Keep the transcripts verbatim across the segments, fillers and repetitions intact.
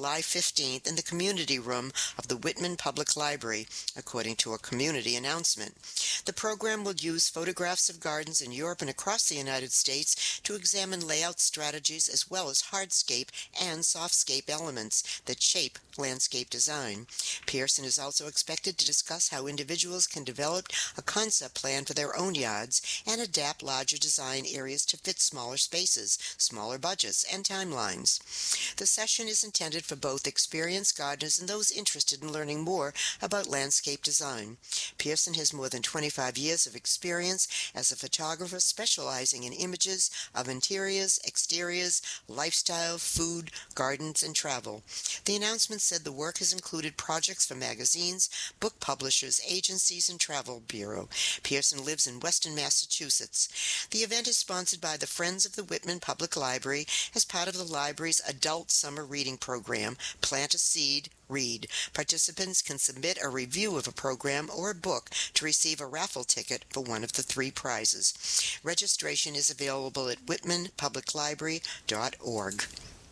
July fifteenth in the community room of the Whitman Public Library, according to a community announcement. The program will use photographs of gardens in Europe and across the United States to examine layout strategies as well as hardscape and softscape elements that shape landscape design. Pearson is also expected to discuss how individuals can develop a concept plan for their own yards and adapt larger design areas to fit smaller spaces, smaller budgets, and timelines. The session is intended for both experienced gardeners and those interested in learning more about landscape design. Pearson has more than twenty-five years of experience as a photographer specializing in images of interiors, exteriors, lifestyle, food, gardens, and travel. The announcement said the work has included projects for magazines, book publishers, agencies, and travel bureau. Pearson lives in Weston, Massachusetts. The event is sponsored by the Friends of the Whitman Public Library as part of the library's adult summer reading program, Plant a Seed, Read. Participants can submit a review of a program or a book to receive a raffle ticket for one of the three prizes. Registration is available at whitman public library dot org.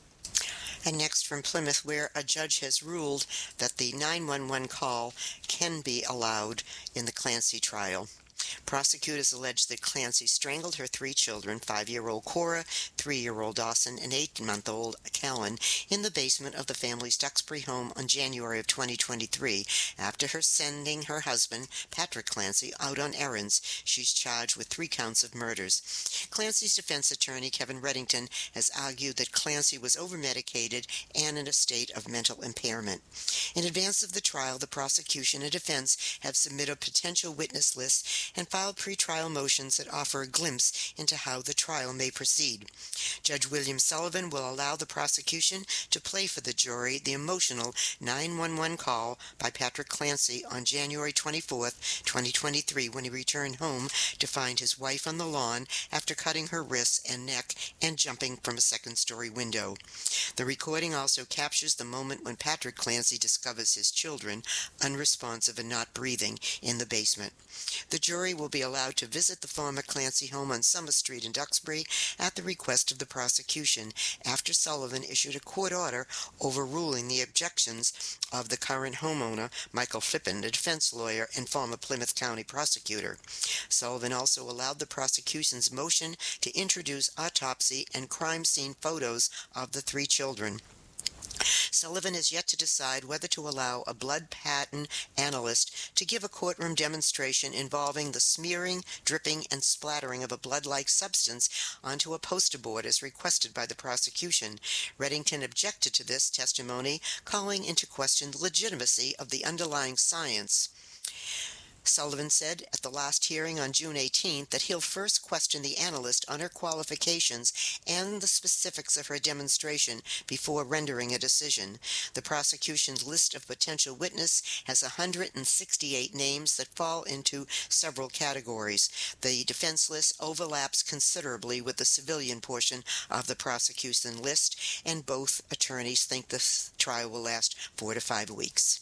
And next from Plymouth, where a judge has ruled that the nine one one call can be allowed in the Clancy trial. Prosecutors allege that Clancy strangled her three children, five-year-old Cora, three-year-old Dawson, and eight-month-old Callan, in the basement of the family's Duxbury home on January of twenty twenty-three. After her sending her husband, Patrick Clancy, out on errands, she's charged with three counts of murders. Clancy's defense attorney, Kevin Reddington, has argued that Clancy was over-medicated and in a state of mental impairment. In advance of the trial, the prosecution and defense have submitted potential witness lists and filed pretrial motions that offer a glimpse into how the trial may proceed. Judge William Sullivan will allow the prosecution to play for the jury the emotional nine one one call by Patrick Clancy on January twenty-fourth, twenty twenty-three, when he returned home to find his wife on the lawn after cutting her wrists and neck and jumping from a second-story window. The recording also captures the moment when Patrick Clancy discovers his children unresponsive and not breathing in the basement. The jury will be allowed to visit the former Clancy home on Summer Street in Duxbury at the request of the prosecution after Sullivan issued a court order overruling the objections of the current homeowner, Michael Phippen, a defense lawyer and former Plymouth County prosecutor. Sullivan also allowed the prosecution's motion to introduce autopsy and crime scene photos of the three children. Sullivan has yet to decide whether to allow a blood pattern analyst to give a courtroom demonstration involving the smearing, dripping, and splattering of a blood-like substance onto a poster board as requested by the prosecution. Reddington objected to this testimony, calling into question the legitimacy of the underlying science. Sullivan said at the last hearing on June eighteenth that he'll first question the analyst on her qualifications and the specifics of her demonstration before rendering a decision. The prosecution's list of potential witnesses has one hundred sixty-eight names that fall into several categories. The defense list overlaps considerably with the civilian portion of the prosecution list, and both attorneys think this trial will last four to five weeks.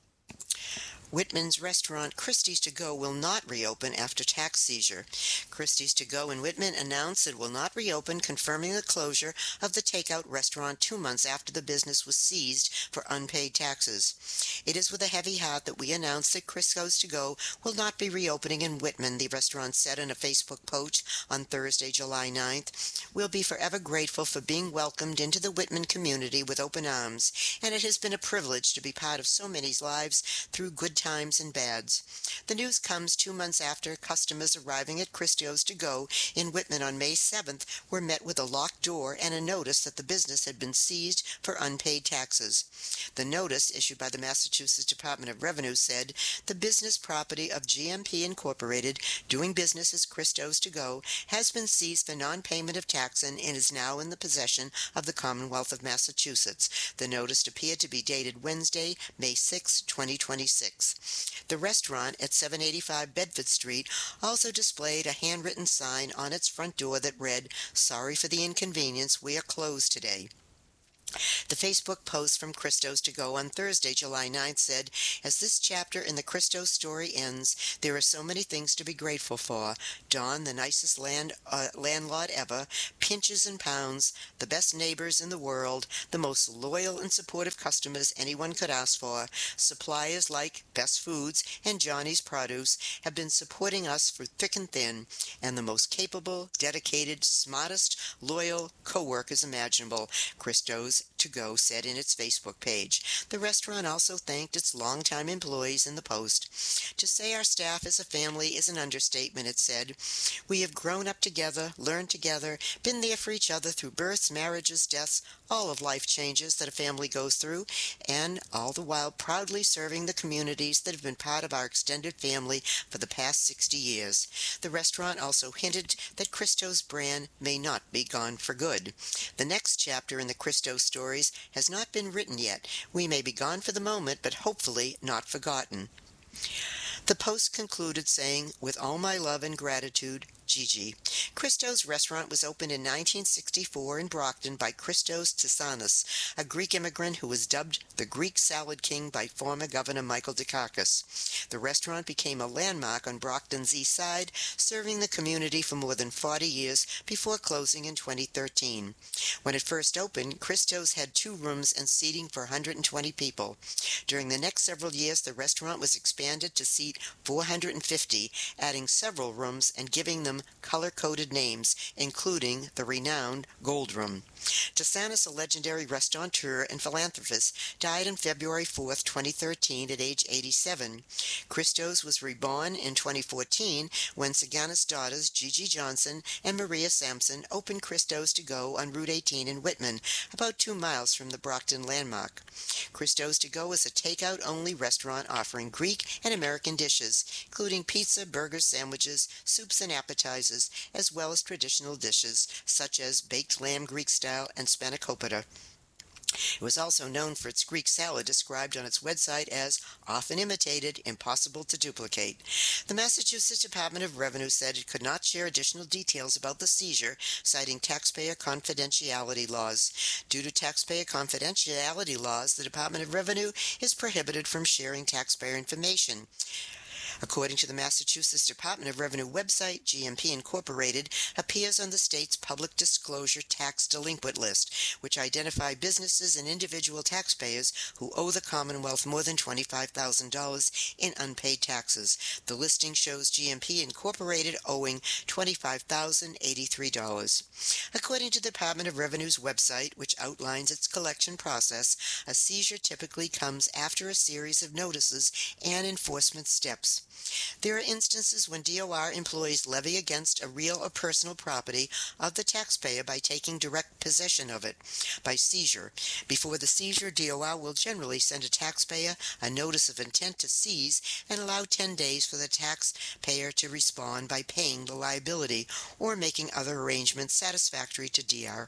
Whitman's restaurant Christie's To Go will not reopen after tax seizure. Christie's To Go in Whitman announced it will not reopen, confirming the closure of the takeout restaurant two months after the business was seized for unpaid taxes. It is with a heavy heart that we announce that Christie's To Go will not be reopening in Whitman, the restaurant said in a Facebook post on Thursday, July ninth. We'll be forever grateful for being welcomed into the Whitman community with open arms, and it has been a privilege to be part of so many lives through good times and bads. The news comes two months after customers arriving at Christie's To Go in Whitman on May seventh were met with a locked door and a notice that the business had been seized for unpaid taxes. The notice, issued by the Massachusetts Department of Revenue, said the business property of G M P Incorporated, doing business as Christie's To Go, has been seized for non-payment of tax and is now in the possession of the Commonwealth of Massachusetts. The notice appeared to be dated Wednesday, May sixth, twenty twenty-six. The restaurant at seven eighty-five Bedford Street also displayed a handwritten sign on its front door that read, "Sorry for the inconvenience, we are closed today." The Facebook post from Christos to Go on Thursday, July ninth said, "As this chapter in the Christos story ends, there are so many things to be grateful for. Don, the nicest land uh, landlord ever, pinches and pounds, the best neighbors in the world, the most loyal and supportive customers anyone could ask for, suppliers like Best Foods and Johnny's Produce have been supporting us for thick and thin, and the most capable, dedicated, smartest, loyal co-workers imaginable," Christos to Go said in its Facebook page. The restaurant also thanked its longtime employees in the post. "To say our staff is a family is an understatement," it said. "We have grown up together, learned together, been there for each other through births, marriages, deaths, all of life changes that a family goes through, and all the while proudly serving the communities that have been part of our extended family for the past sixty years. The restaurant also hinted that Christos brand may not be gone for good. "The next chapter in the Christos stories has not been written yet. We may be gone for the moment, but hopefully not forgotten." The post concluded saying, "With all my love and gratitude, Gigi." Christos restaurant was opened in nineteen sixty-four in Brockton by Christos Tissanis, a Greek immigrant who was dubbed the Greek Salad King by former Governor Michael Dukakis. The restaurant became a landmark on Brockton's east side, serving the community for more than forty years before closing in twenty thirteen. When it first opened, Christos had two rooms and seating for one hundred twenty people. During the next several years, the restaurant was expanded to seat four hundred fifty, adding several rooms and giving them color-coded names, including the renowned Gold Room. Tissanis, a legendary restaurateur and philanthropist, died on February fourth, twenty thirteen, at age eighty-seven. Christos was reborn in twenty fourteen when Saganis' daughters, Gigi Johnson and Maria Sampson, opened Christos to Go on Route eighteen in Whitman, about two miles from the Brockton landmark. Christos to Go is a takeout-only restaurant offering Greek and American dishes, including pizza, burgers, sandwiches, soups, and appetizers, as well as traditional dishes such as baked lamb Greek style and spanakopita. It was also known for its Greek salad, described on its website as often imitated, impossible to duplicate. The Massachusetts Department of Revenue said it could not share additional details about the seizure, citing taxpayer confidentiality laws. Due to taxpayer confidentiality laws, the Department of Revenue is prohibited from sharing taxpayer information. According to the Massachusetts Department of Revenue website, G M P Incorporated appears on the state's Public Disclosure Tax Delinquent List, which identify businesses and individual taxpayers who owe the Commonwealth more than twenty-five thousand dollars in unpaid taxes. The listing shows G M P Incorporated owing twenty-five thousand eighty-three dollars. According to the Department of Revenue's website, which outlines its collection process, a seizure typically comes after a series of notices and enforcement steps. There are instances when D O R employees levy against a real or personal property of the taxpayer by taking direct possession of it by seizure. Before the seizure, D O R will generally send a taxpayer a notice of intent to seize and allow ten days for the taxpayer to respond by paying the liability or making other arrangements satisfactory to D O R.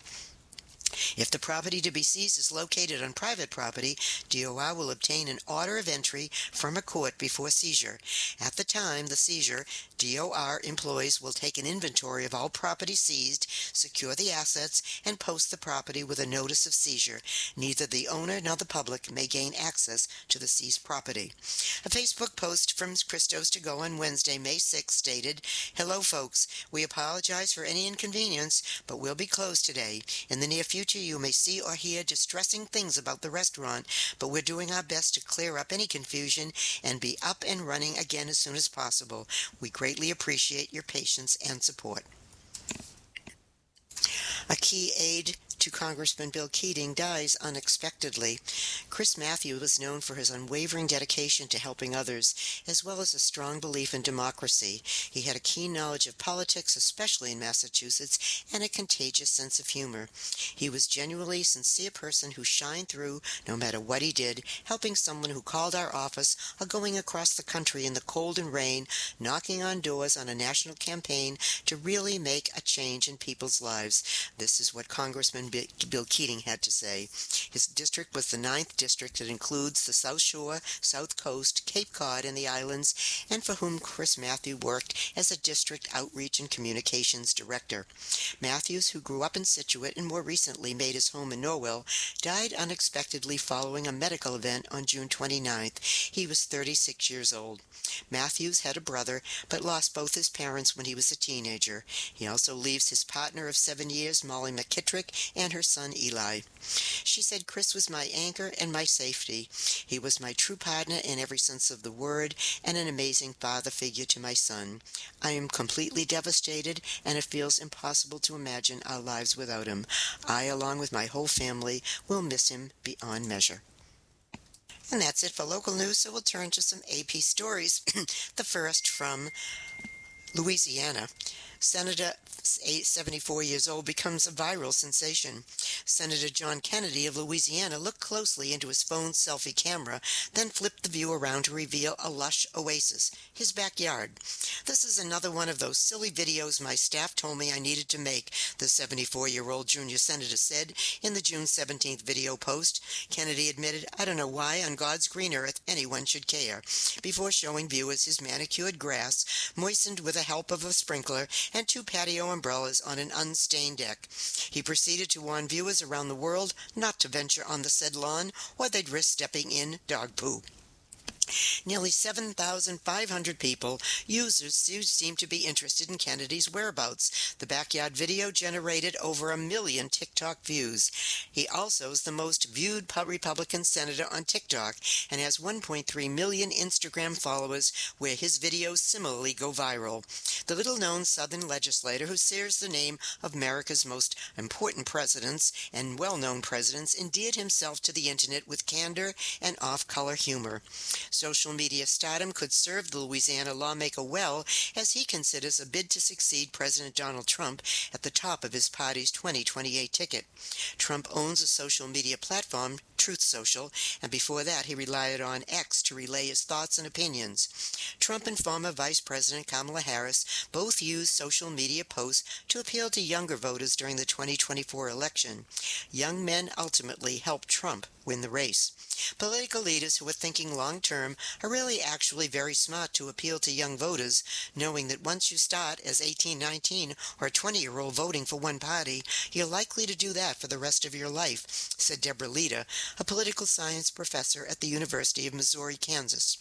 If the property to be seized is located on private property, D O R will obtain an order of entry from a court before seizure. At the time the seizure, D O R employees will take an inventory of all property seized, secure the assets, and post the property with a notice of seizure. Neither the owner nor the public may gain access to the seized property. A Facebook post from Christos to Go on Wednesday, May sixth stated, "Hello folks, we apologize for any inconvenience, but we'll be closed today. In the near future, you may see or hear distressing things about the restaurant, but we're doing our best to clear up any confusion and be up and running again as soon as possible. We greatly appreciate your patience and support." A key aide to Congressman Bill Keating dies unexpectedly. Chris Matthews was known for his unwavering dedication to helping others, as well as a strong belief in democracy. He had a keen knowledge of politics, especially in Massachusetts, and a contagious sense of humor. He was genuinely a sincere person who shined through no matter what he did, helping someone who called our office or going across the country in the cold and rain, knocking on doors on a national campaign to really make a change in people's lives. This is what Congressman Bill Bill Keating had to say. His district was the ninth district that includes the South Shore, South Coast, Cape Cod, and the islands, and for whom Chris Matthews worked as a district outreach and communications director. Matthews, who grew up in Scituate and more recently made his home in Norwell, died unexpectedly following a medical event on June twenty-ninth. He was thirty-six years old. Matthews had a brother, but lost both his parents when he was a teenager. He also leaves his partner of seven years, Molly McKittrick, and her son, Eli. She said, Chris was my anchor and my safety. He was my true partner in every sense of the word and an amazing father figure to my son. I am completely devastated, and it feels impossible to imagine our lives without him. I, along with my whole family, will miss him beyond measure. And that's it for local news, so we'll turn to some A P stories. The first from Louisiana. Senator, seventy-four years old, becomes a viral sensation. Senator John Kennedy of Louisiana looked closely into his phone's selfie camera, then flipped the view around to reveal a lush oasis, his backyard. This is another one of those silly videos my staff told me I needed to make, the seventy-four-year-old junior senator said in the June seventeenth video post. Kennedy admitted, I don't know why on God's green earth anyone should care, before showing viewers his manicured grass, moistened with the help of a sprinkler, and two patio umbrellas on an unstained deck. He proceeded to warn viewers around the world not to venture on the said lawn, or they'd risk stepping in dog poo. Nearly seven thousand five hundred people, users seem to be interested in Kennedy's whereabouts. The backyard video generated over a million TikTok views. He also is the most viewed Republican senator on TikTok and has one point three million Instagram followers, where his videos similarly go viral. The little-known Southern legislator, who shares the name of America's most important presidents and well-known presidents, endeared himself to the internet with candor and off-color humor. Social media stardom could serve the Louisiana lawmaker well, as he considers a bid to succeed President Donald Trump at the top of his party's twenty twenty-eight ticket. Trump owns a social media platform, Truth Social, and before that he relied on X to relay his thoughts and opinions. Trump and former Vice President Kamala Harris both used social media posts to appeal to younger voters during the twenty twenty-four election. Young men ultimately helped Trump win the race. Political leaders who are thinking long-term are really actually very smart to appeal to young voters, knowing that once you start as eighteen, nineteen, or a twenty-year-old voting for one party, you're likely to do that for the rest of your life, said Deborah Leder, a political science professor at the University of Missouri, Kansas.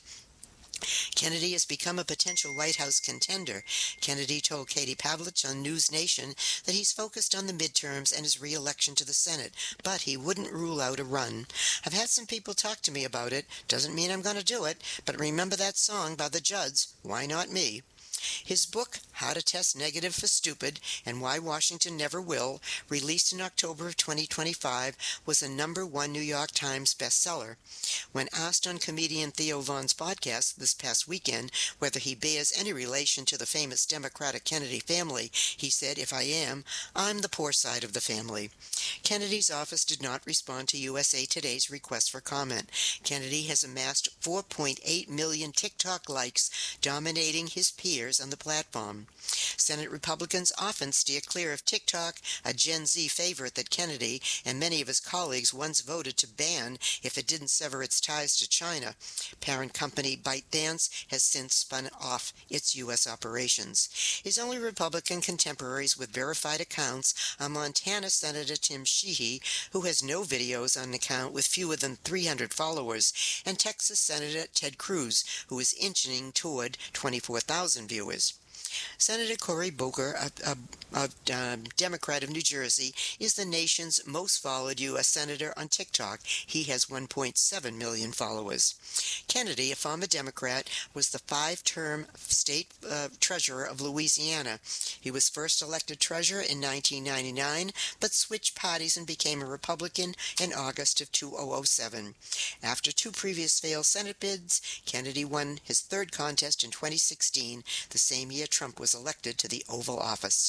Kennedy has become a potential White House contender. Kennedy told Katie Pavlich on News Nation that he's focused on the midterms and his re-election to the Senate, but he wouldn't rule out a run. I've had some people talk to me about it. Doesn't mean I'm going to do it, but remember that song by the Judds, Why Not Me? His book, How to Test Negative for Stupid and Why Washington Never Will, released in October of twenty twenty-five, was a number one New York Times bestseller. When asked on comedian Theo Von's podcast this past weekend whether he bears any relation to the famous Democratic Kennedy family, he said, if I am, I'm the poor side of the family. Kennedy's office did not respond to U S A Today's request for comment. Kennedy has amassed four point eight million TikTok likes, dominating his peers on the platform. Senate Republicans often steer clear of TikTok, a Gen Z favorite that Kennedy and many of his colleagues once voted to ban if it didn't sever its ties to China. Parent company ByteDance has since spun off its U S operations. His only Republican contemporaries with verified accounts are Montana Senator Tim Sheehy, who has no videos on an account with fewer than three hundred followers, and Texas Senator Ted Cruz, who is inching toward twenty-four thousand viewers. Senator Cory Booker, a, a, a um, Democrat of New Jersey, is the nation's most followed U S senator on TikTok. He has one point seven million followers. Kennedy, a former Democrat, was the five-term state uh, treasurer of Louisiana. He was first elected treasurer in nineteen ninety-nine, but switched parties and became a Republican in August of two thousand seven. After two previous failed Senate bids, Kennedy won his third contest in twenty sixteen, the same year Trump was elected to the Oval Office.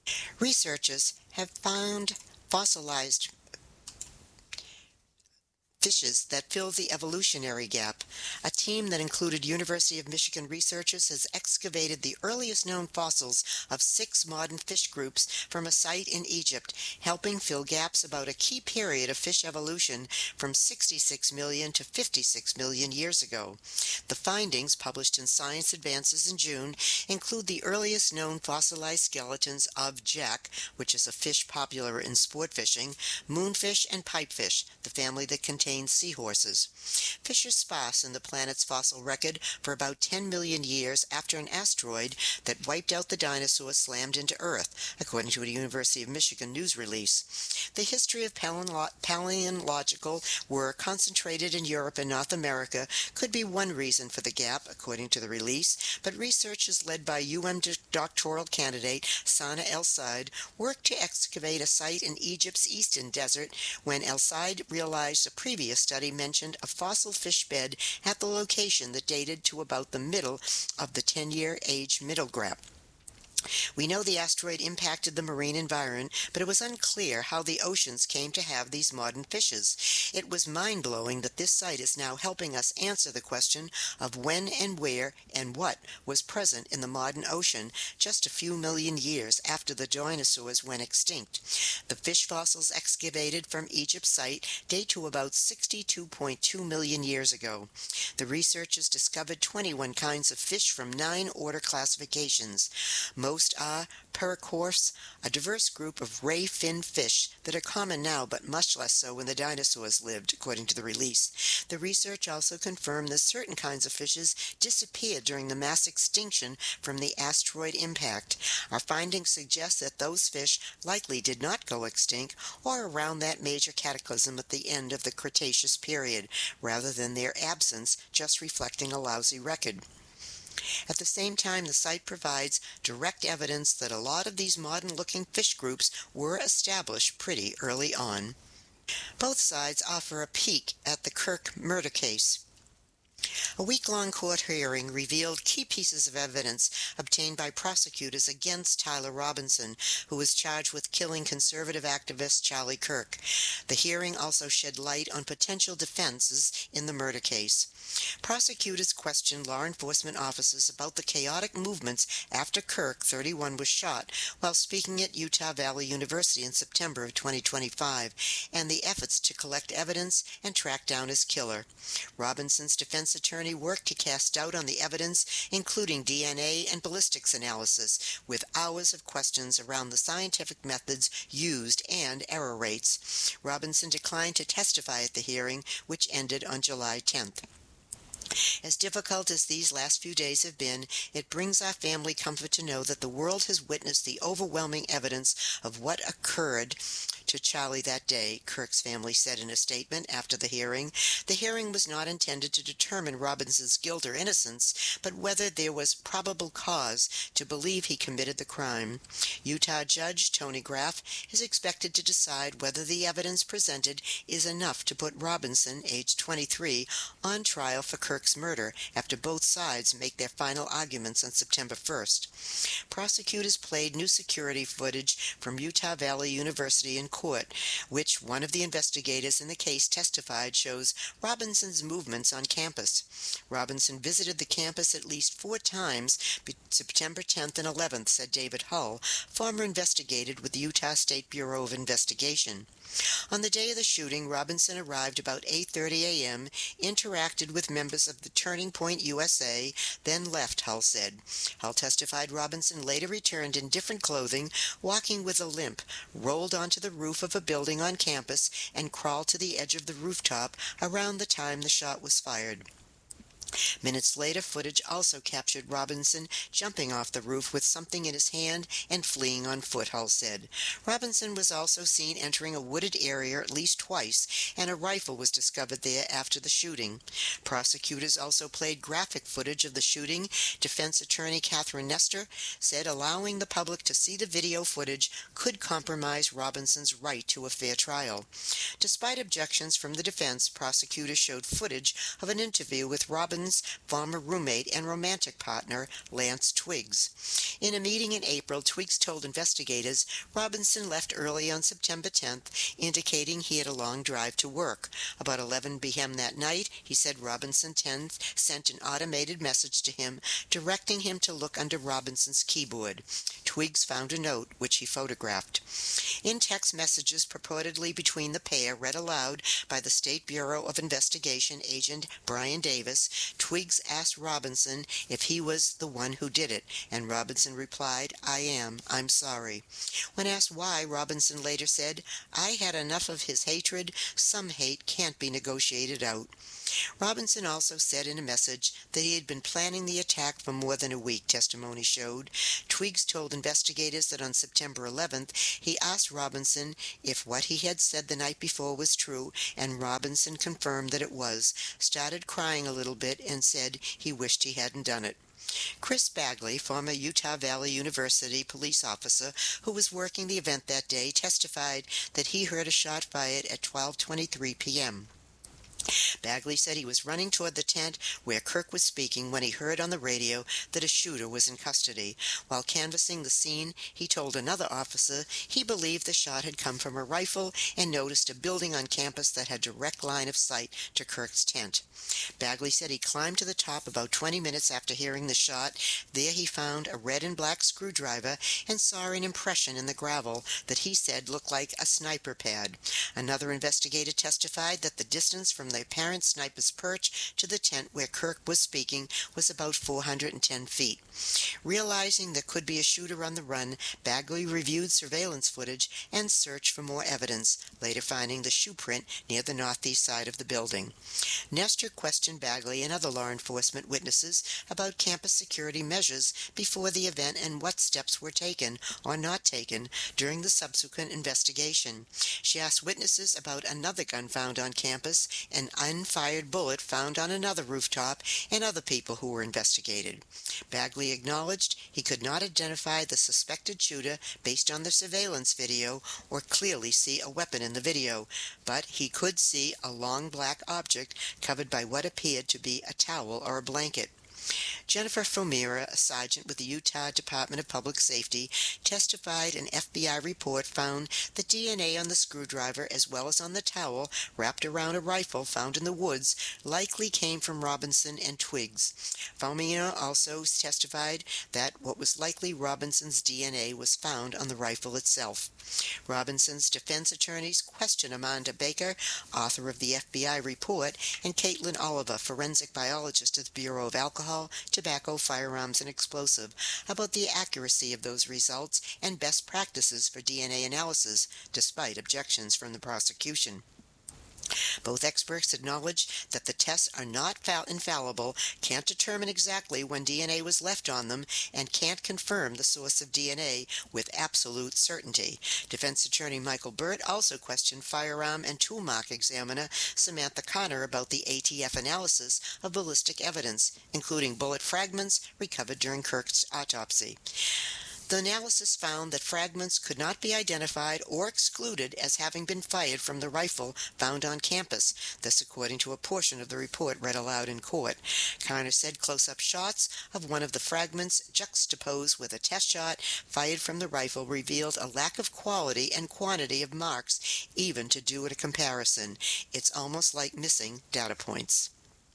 Researchers have found fossilized fishes that fill the evolutionary gap. A team that included University of Michigan researchers has excavated the earliest known fossils of six modern fish groups from a site in Egypt, helping fill gaps about a key period of fish evolution from sixty-six million to fifty-six million years ago. The findings, published in Science Advances in June, include the earliest known fossilized skeletons of jack, which is a fish popular in sport fishing, moonfish, and pipefish, the family that contains seahorses. Fish are sparse in the planet's fossil record for about ten million years after an asteroid that wiped out the dinosaurs slammed into Earth, according to a University of Michigan news release. The history of paleonlo- paleontological work concentrated in Europe and North America could be one reason for the gap, according to the release, but researchers led by U M doctoral candidate Sana El-Said worked to excavate a site in Egypt's eastern desert when El-Said realized a previous study mentioned a fossil fish bed at the location that dated to about the middle of the ten-year age middle gap. We know the asteroid impacted the marine environment, but it was unclear how the oceans came to have these modern fishes. It was mind-blowing that this site is now helping us answer the question of when and where and what was present in the modern ocean just a few million years after the dinosaurs went extinct. The fish fossils excavated from Egypt's site date to about sixty-two point two million years ago. The researchers discovered twenty-one kinds of fish from nine order classifications. Most are paracorphs, a diverse group of ray-finned fish that are common now but much less so when the dinosaurs lived, according to the release. The research also confirmed that certain kinds of fishes disappeared during the mass extinction from the asteroid impact. Our findings suggest that those fish likely did not go extinct or around that major cataclysm at the end of the Cretaceous period, rather than their absence just reflecting a lousy record. At the same time, the site provides direct evidence that a lot of these modern-looking fish groups were established pretty early on. Both sides offer a peek at the Kirk murder case. A week-long court hearing revealed key pieces of evidence obtained by prosecutors against Tyler Robinson, who was charged with killing conservative activist Charlie Kirk. The hearing also shed light on potential defenses in the murder case. Prosecutors questioned law enforcement officers about the chaotic movements after Kirk, thirty-one, was shot while speaking at Utah Valley University in September of twenty twenty-five, and the efforts to collect evidence and track down his killer. Robinson's defense attorney worked to cast doubt on the evidence, including D N A and ballistics analysis, with hours of questions around the scientific methods used and error rates. Robinson declined to testify at the hearing, which ended on July tenth. As difficult as these last few days have been, it brings our family comfort to know that the world has witnessed the overwhelming evidence of what occurred to Charlie that day, Kirk's family said in a statement after the hearing. The hearing was not intended to determine Robinson's guilt or innocence, but whether there was probable cause to believe he committed the crime. Utah Judge Tony Graff is expected to decide whether the evidence presented is enough to put Robinson, age twenty-three, on trial for Kirk's murder after both sides make their final arguments on September first. Prosecutors played new security footage from Utah Valley University in court, which one of the investigators in the case testified shows Robinson's movements on campus. Robinson visited the campus at least four times between September tenth and eleventh, said David Hull, former investigator with the Utah State Bureau of Investigation. On the day of the shooting, Robinson arrived about eight thirty a.m., interacted with members of the Turning Point U S A, then left, Hull said. Hull testified Robinson later returned in different clothing, walking with a limp, rolled onto the roof of a building on campus, and crawled to the edge of the rooftop around the time the shot was fired. Minutes later, footage also captured Robinson jumping off the roof with something in his hand and fleeing on foot, Hull said. Robinson was also seen entering a wooded area at least twice, and a rifle was discovered there after the shooting. Prosecutors also played graphic footage of the shooting. Defense attorney Catherine Nestor said allowing the public to see the video footage could compromise Robinson's right to a fair trial. Despite objections from the defense, prosecutors showed footage of an interview with Robinson Gordon's former roommate and romantic partner, Lance Twiggs. In a meeting in April, Twiggs told investigators Robinson left early on September tenth, indicating he had a long drive to work. About eleven p.m. that night, he said Robinson tenth sent an automated message to him directing him to look under Robinson's keyboard. Twiggs found a note, which he photographed. In text messages purportedly between the pair, read aloud by the State Bureau of Investigation agent Brian Davis, Twiggs asked Robinson if he was the one who did it, and Robinson replied, "I am. I'm sorry." When asked why, Robinson later said, "I had enough of his hatred. Some hate can't be negotiated out." Robinson also said in a message that he had been planning the attack for more than a week, testimony showed. Twiggs told investigators that on September eleventh, he asked Robinson if what he had said the night before was true, and Robinson confirmed that it was, started crying a little bit, and said he wished he hadn't done it. Chris Bagley, former Utah Valley University police officer who was working the event that day, testified that he heard a shot fired at twelve twenty-three p.m. Bagley said he was running toward the tent where Kirk was speaking when he heard on the radio that a shooter was in custody. While canvassing the scene, he told another officer he believed the shot had come from a rifle and noticed a building on campus that had direct line of sight to Kirk's tent. Bagley said he climbed to the top about twenty minutes after hearing the shot. There he found a red and black screwdriver and saw an impression in the gravel that he said looked like a sniper pad. Another investigator testified that the distance from the apparent sniper's perch to the tent where Kirk was speaking was about four hundred ten feet. Realizing there could be a shooter on the run, Bagley reviewed surveillance footage and searched for more evidence, later finding the shoe print near the northeast side of the building. Nestor questioned Bagley and other law enforcement witnesses about campus security measures before the event and what steps were taken or not taken during the subsequent investigation. She asked witnesses about another gun found on campus, an unfired bullet found on another rooftop, and other people who were investigated. Bagley acknowledged he could not identify the suspected shooter based on the surveillance video or clearly see a weapon in the video, but he could see a long black object covered by what appeared to be a towel or a blanket. Jennifer Fomira, a sergeant with the Utah Department of Public Safety, testified an F B I report found the D N A on the screwdriver as well as on the towel wrapped around a rifle found in the woods likely came from Robinson and Twiggs. Fomira also testified that what was likely Robinson's D N A was found on the rifle itself. Robinson's defense attorneys questioned Amanda Baker, author of the F B I report, and Caitlin Oliver, forensic biologist at the Bureau of Alcohol, Tobacco, Firearms, and Explosive, about the accuracy of those results and best practices for D N A analysis, despite objections from the prosecution. Both experts acknowledged that the tests are not infallible, can't determine exactly when D N A was left on them, and can't confirm the source of D N A with absolute certainty. Defense attorney Michael Burt also questioned firearm and tool mark examiner Samantha Connor about the A T F analysis of ballistic evidence, including bullet fragments recovered during Kirk's autopsy. The analysis found that fragments could not be identified or excluded as having been fired from the rifle found on campus, this according to a portion of the report read aloud in court. Connor said close-up shots of one of the fragments juxtaposed with a test shot fired from the rifle revealed a lack of quality and quantity of marks, even to do a comparison. It's almost like missing data points.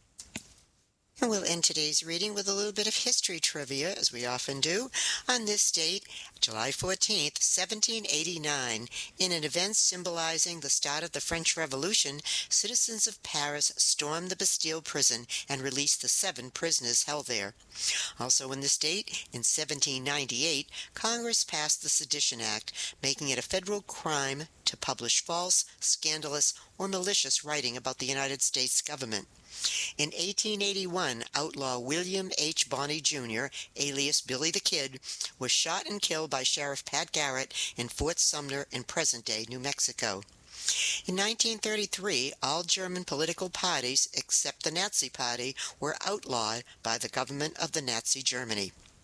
And we'll end today's reading with a little bit of history trivia, as we often do. On this date, July fourteenth, seventeen eighty-nine, in an event symbolizing the start of the French Revolution, citizens of Paris stormed the Bastille prison and released the seven prisoners held there. Also on this date, in seventeen ninety-eight, Congress passed the Sedition Act, making it a federal crime to publish false, scandalous, or malicious writing about the United States government. In eighteen eighty-one, outlaw William H. Bonney Junior, alias Billy the Kid, was shot and killed by Sheriff Pat Garrett in Fort Sumner in present-day New Mexico. In nineteen thirty-three, all German political parties, except the Nazi Party, were outlawed by the government of the Nazi Germany.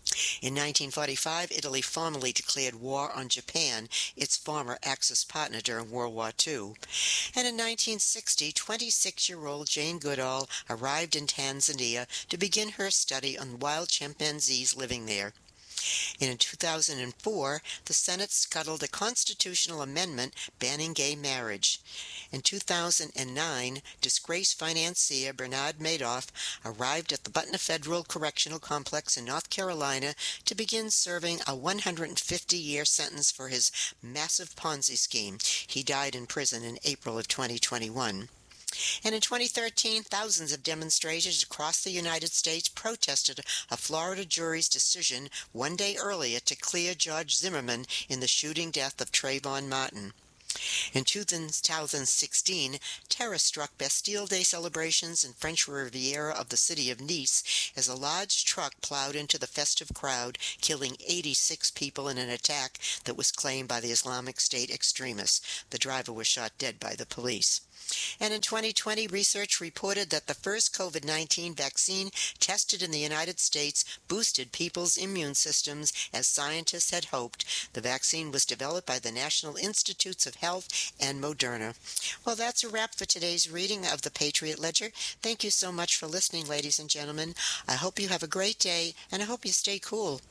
In nineteen forty-five, Italy formally declared war on Japan, its former Axis partner during World War Two. And in nineteen sixty, twenty-six-year-old Jane Goodall arrived in Tanzania to begin her study on wild chimpanzees living there. And in two thousand four, the Senate scuttled a constitutional amendment banning gay marriage. In two thousand nine, disgraced financier Bernard Madoff arrived at the Butner Federal Correctional Complex in North Carolina to begin serving a one hundred fifty-year sentence for his massive Ponzi scheme. He died in prison in April of twenty twenty-one. And in twenty thirteen, thousands of demonstrators across the United States protested a Florida jury's decision one day earlier to clear George Zimmerman in the shooting death of Trayvon Martin. In two thousand sixteen, terror struck Bastille Day celebrations in French Riviera of the city of Nice as a large truck plowed into the festive crowd, killing eighty-six people in an attack that was claimed by the Islamic State extremists. The driver was shot dead by the police. And in twenty twenty, research reported that the first COVID nineteen vaccine tested in the United States boosted people's immune systems as scientists had hoped. The vaccine was developed by the National Institutes of Health and Moderna. Well, that's a wrap for today's reading of the Patriot Ledger. Thank you so much for listening, ladies and gentlemen. I hope you have a great day, and I hope you stay cool.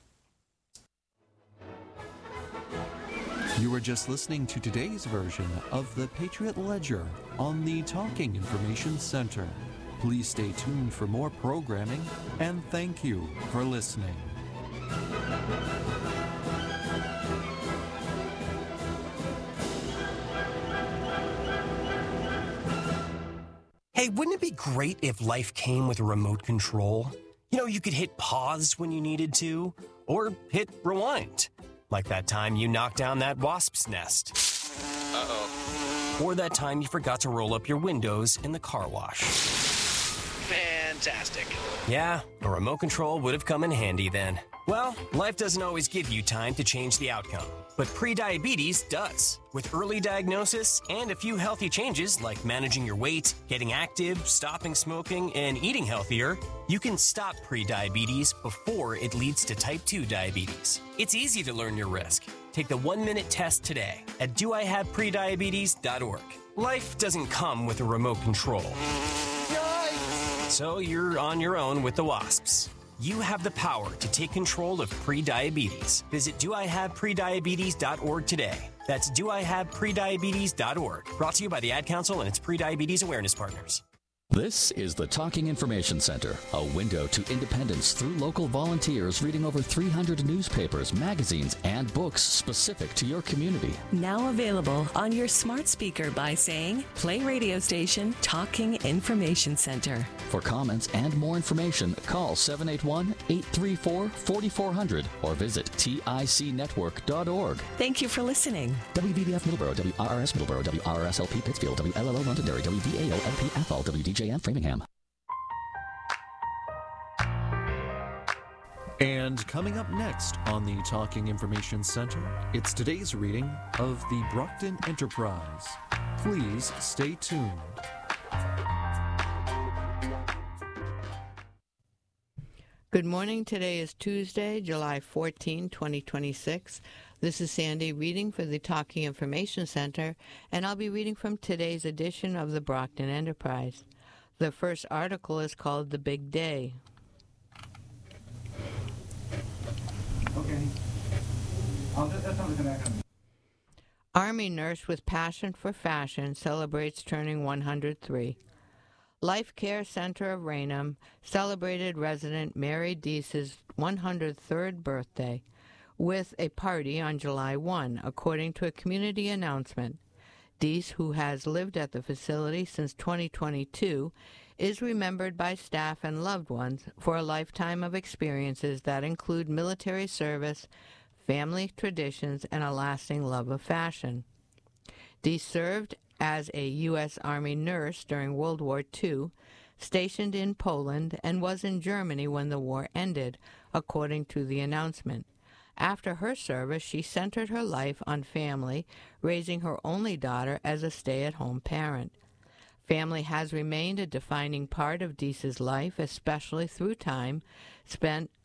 You were just listening to today's version of the Patriot Ledger on the Talking Information Center. Please stay tuned for more programming, and thank you for listening. Hey, wouldn't it be great if life came with a remote control? You know, you could hit pause when you needed to, or hit rewind. Like that time you knocked down that wasp's nest. Uh-oh. Or that time you forgot to roll up your windows in the car wash. Fantastic. Yeah, a remote control would have come in handy then. Well, life doesn't always give you time to change the outcome, but prediabetes does. With early diagnosis and a few healthy changes like managing your weight, getting active, stopping smoking, and eating healthier, you can stop prediabetes before it leads to type two diabetes. It's easy to learn your risk. Take the one-minute test today at do I have prediabetes dot org. Life doesn't come with a remote control. Yikes! So you're on your own with the wasps. You have the power to take control of prediabetes. Visit do I have prediabetes dot org today. That's do I have prediabetes dot org. Brought to you by the Ad Council and its prediabetes awareness partners. This is the Talking Information Center, a window to independence through local volunteers reading over three hundred newspapers, magazines, and books specific to your community. Now available on your smart speaker by saying, play radio station Talking Information Center. For comments and more information, call seven eight one, eight three four, four four zero zero or visit tic network dot org. Thank you for listening. W B B F Middleborough, W R R S Middleborough, W R R S L P Pittsfield, W L L O Londonderry, W V A O L P Athol, W D J M Framingham. And coming up next on the Talking Information Center, it's today's reading of the Brockton Enterprise. Please stay tuned. Good morning. Today is Tuesday, July fourteenth, twenty twenty-six. This is Sandy reading for the Talking Information Center, and I'll be reading from today's edition of the Brockton Enterprise. The first article is called The Big Day. Okay. I'll just, that's something back on. Army nurse with passion for fashion celebrates turning one hundred three. Life Care Center of Raynham celebrated resident Mary Deese's one hundred third birthday with a party on July first, according to a community announcement. Deese, who has lived at the facility since twenty twenty-two, is remembered by staff and loved ones for a lifetime of experiences that include military service, family traditions, and a lasting love of fashion. Deese served as a U S Army nurse during World War Two, stationed in Poland, and was in Germany when the war ended, according to the announcement. After her service, she centered her life on family, raising her only daughter as a stay-at-home parent. Family has remained a defining part of Deese's life, especially through time spent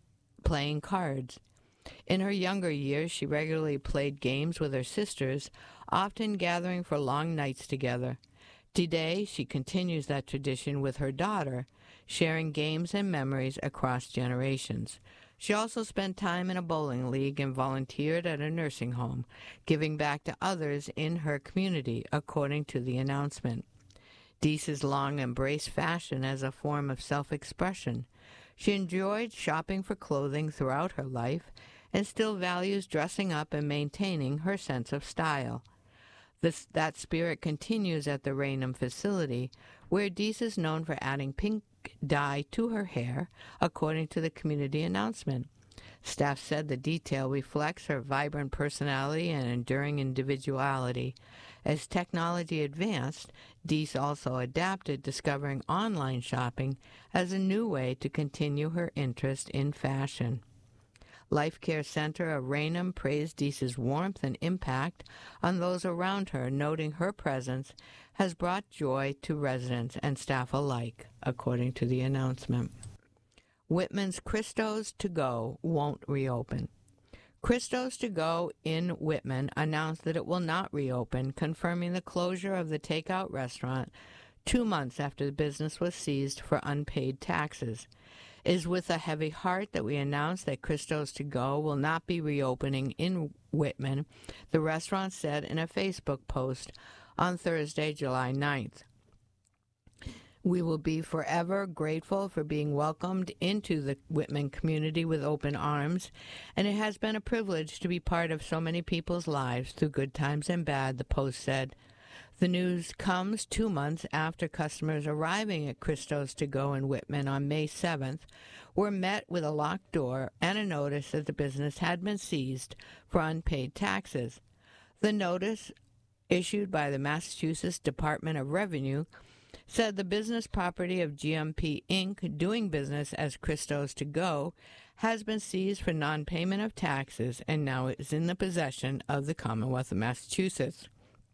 playing cards. In her younger years, she regularly played games with her sisters, often gathering for long nights together. Today, she continues that tradition with her daughter, sharing games and memories across generations. She also spent time in a bowling league and volunteered at a nursing home, giving back to others in her community, according to the announcement. Deese has long embraced fashion as a form of self-expression. She enjoyed shopping for clothing throughout her life and still values dressing up and maintaining her sense of style. This, that spirit continues at the Raynham facility, where Deese is known for adding pink dye to her hair, according to the community announcement. Staff said the detail reflects her vibrant personality and enduring individuality. As technology advanced, Deese also adapted, discovering online shopping as a new way to continue her interest in fashion. Life Care Center of Raynham praised Deese's warmth and impact on those around her, noting her presence has brought joy to residents and staff alike, according to the announcement. Whitman's Christo's To Go won't reopen. Christo's To Go in Whitman announced that it will not reopen, confirming the closure of the takeout restaurant two months after the business was seized for unpaid taxes. It is with a heavy heart that we announce that Christo's To Go will not be reopening in Whitman, the restaurant said in a Facebook post on Thursday, July ninth. We will be forever grateful for being welcomed into the Whitman community with open arms, and it has been a privilege to be part of so many people's lives through good times and bad, the post said. The news comes two months after customers arriving at Christo's To Go in Whitman on May seventh were met with a locked door and a notice that the business had been seized for unpaid taxes. The notice, issued by the Massachusetts Department of Revenue, said the business property of G M P Incorporated, doing business as Christo's To Go, has been seized for non-payment of taxes and now is in the possession of the Commonwealth of Massachusetts.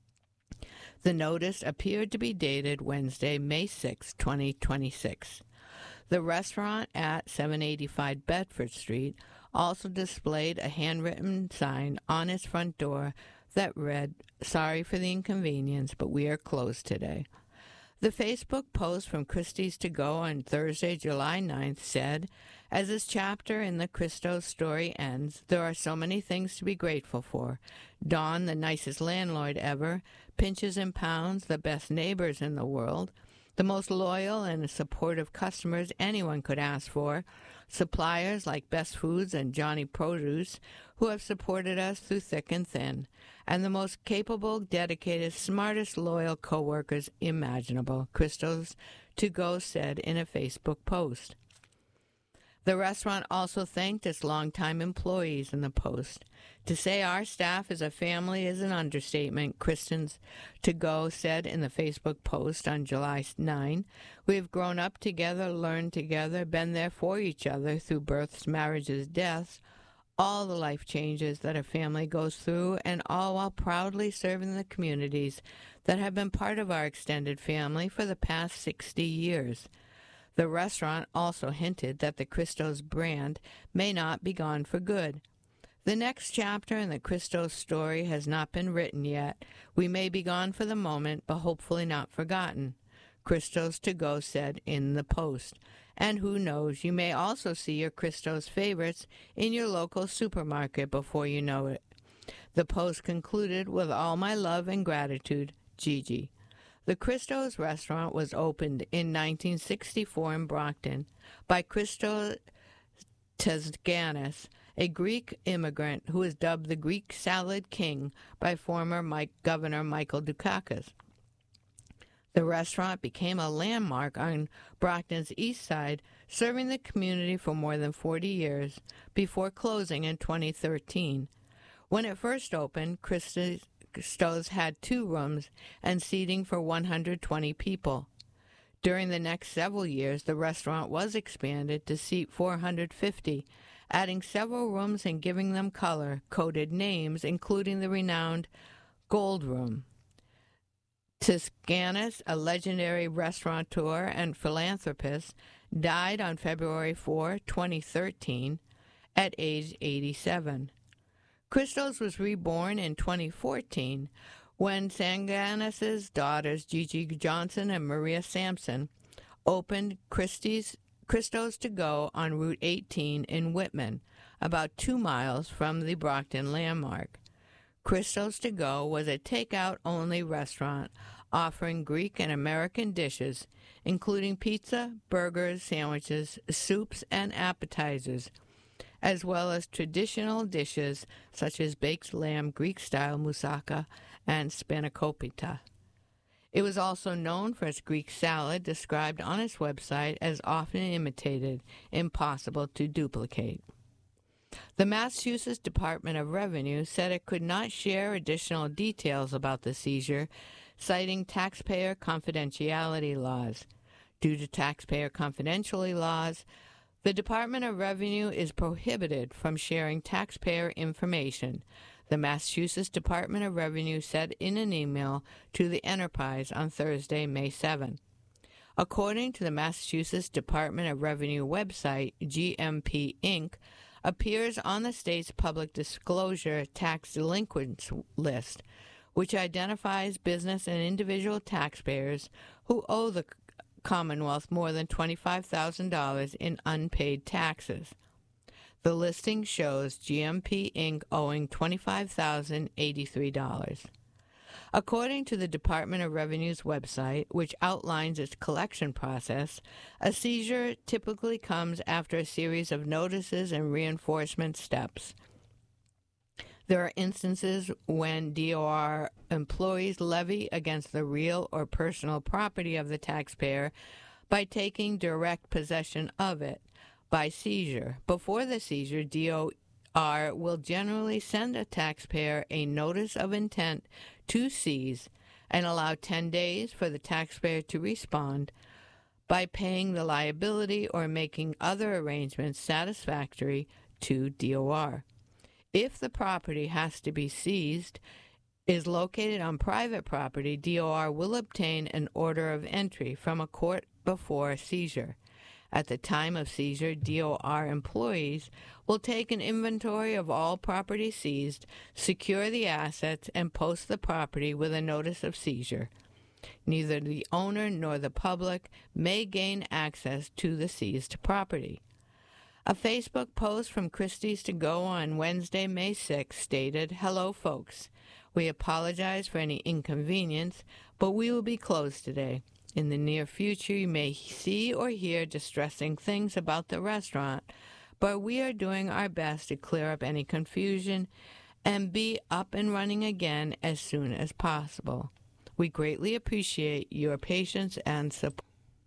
The notice appeared to be dated Wednesday, May sixth, twenty twenty-six. The restaurant at seven eighty-five Bedford Street also displayed a handwritten sign on its front door that read, "Sorry for the inconvenience, but we are closed today." The Facebook post from Christie's To Go on Thursday, July ninth said, "As this chapter in the Christo's story ends, there are so many things to be grateful for. Don, the nicest landlord ever, Pinches and Pounds, the best neighbors in the world, the most loyal and supportive customers anyone could ask for, suppliers like Best Foods and Johnny Produce, who have supported us through thick and thin, and the most capable, dedicated, smartest, loyal co-workers imaginable," Christo's To Go said in a Facebook post. The restaurant also thanked its longtime employees in the post. "To say our staff is a family is an understatement," Christo's To Go said in the Facebook post on July ninth. "We have grown up together, learned together, been there for each other through births, marriages, deaths, all the life changes that a family goes through, and all while proudly serving the communities that have been part of our extended family for the past sixty years. The restaurant also hinted that the Christo's brand may not be gone for good. "The next chapter in the Christo's story has not been written yet. We may be gone for the moment, but hopefully not forgotten," Christo's To Go said in the post. "And who knows, you may also see your Christo's favorites in your local supermarket before you know it." The post concluded with "All my love and gratitude, Gigi." The Christo's restaurant was opened in nineteen sixty-four in Brockton by Christos Tesganis, a Greek immigrant who was dubbed the Greek Salad King by former Mike, Governor Michael Dukakis. The restaurant became a landmark on Brockton's east side, serving the community for more than forty years before closing in twenty thirteen. When it first opened, Christo's Christo's had two rooms and seating for one hundred twenty people. During the next several years, the restaurant was expanded to seat four hundred fifty, adding several rooms and giving them color-coded names, including the renowned Gold Room. Tesganis, a legendary restaurateur and philanthropist, died on February fourth, twenty thirteen. at age eighty-seven. Christos was reborn in twenty fourteen when Sanganis' daughters Gigi Johnson and Maria Sampson opened Christie's, Christos to Go on Route eighteen in Whitman, about two miles from the Brockton landmark. Christos to Go was a takeout-only restaurant offering Greek and American dishes, including pizza, burgers, sandwiches, soups, and appetizers, as well as traditional dishes such as baked lamb, Greek-style moussaka, and spanakopita. It was also known for its Greek salad, described on its website as often imitated, impossible to duplicate. The Massachusetts Department of Revenue said it could not share additional details about the seizure, citing taxpayer confidentiality laws. Due to taxpayer confidentiality laws, the Department of Revenue is prohibited from sharing taxpayer information, the Massachusetts Department of Revenue said in an email to the Enterprise on Thursday, May seventh. According to the Massachusetts Department of Revenue website, G M P Incorporated appears on the state's public disclosure tax delinquents list, which identifies business and individual taxpayers who owe the Commonwealth more than twenty-five thousand dollars in unpaid taxes. The listing shows G M P Incorporated owing twenty-five thousand eighty-three dollars. According to the Department of Revenue's website, which outlines its collection process, a seizure typically comes after a series of notices and reinforcement steps. There are instances when D O R employees levy against the real or personal property of the taxpayer by taking direct possession of it by seizure. Before the seizure, D O R will generally send a taxpayer a notice of intent to seize and allow ten days for the taxpayer to respond by paying the liability or making other arrangements satisfactory to D O R. If the property has to be seized, is located on private property, D O R will obtain an order of entry from a court before seizure. At the time of seizure, D O R employees will take an inventory of all property seized, secure the assets, and post the property with a notice of seizure. Neither the owner nor the public may gain access to the seized property. A Facebook post from Christie's to Go on Wednesday, May sixth stated, "Hello, folks. We apologize for any inconvenience, but we will be closed today. In the near future, you may see or hear distressing things about the restaurant, but we are doing our best to clear up any confusion and be up and running again as soon as possible. We greatly appreciate your patience and support."